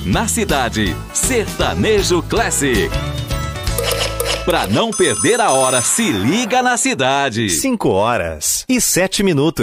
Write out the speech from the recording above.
na cidade. Sertanejo Classic. Pra não perder a hora, se liga na cidade. 5 horas e 7 minutos.